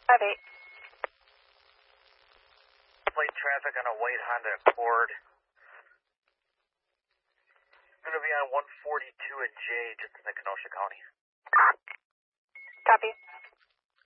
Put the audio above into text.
5-8. Plate traffic on a white Honda Accord. Going to be on 142 and J, just in the Kenosha County. Copy.